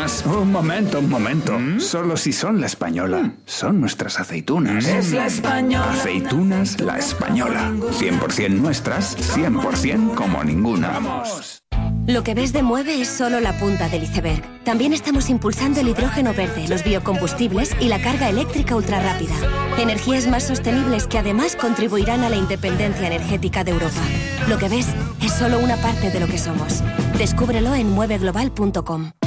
aceitunas. Un momento. Solo si son La Española. Son nuestras aceitunas. Es La Española. Aceitunas La Española. 100% nuestras, 100% como ninguna. ¡Vamos! Lo que ves de Mueve es solo la punta del iceberg. También estamos impulsando el hidrógeno verde, los biocombustibles y la carga eléctrica ultrarrápida. Energías más sostenibles que además contribuirán a la independencia energética de Europa. Lo que ves es solo una parte de lo que somos. Descúbrelo en mueveglobal.com.